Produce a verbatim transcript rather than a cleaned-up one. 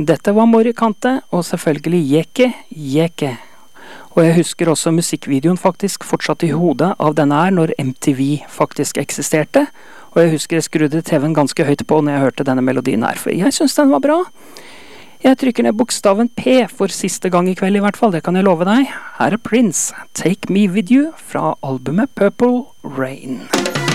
Dette var Morricante, og selvfølgelig Jeke, Jeke. Og jeg husker også musikkvideoen faktisk fortsatt i hodet av denne her når M T V faktisk eksisterte. Og jeg husker jeg skrudde T V-en ganske høyt på når jeg hørte denne melodien her, for jeg synes den var bra. Jeg trykker ned bokstaven P for siste gang i kveld i hvert fall, det kan jeg love deg. Her er Prince, Take Me With You, fra albumet Purple Rain.